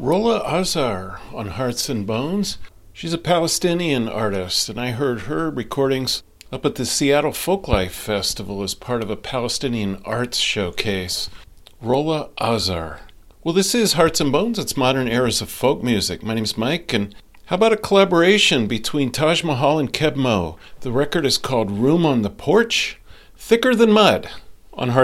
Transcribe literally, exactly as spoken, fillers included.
Rola Azar on Hearts and Bones. She's a Palestinian artist, and I heard her recordings up at the Seattle Folklife Festival as part of a Palestinian arts showcase. Rola Azar. Well, this is Hearts and Bones. It's modern eras of folk music. My name's Mike, and how about a collaboration between Taj Mahal and Keb Mo? The record is called Room on the Porch, Thicker Than Mud on Hearts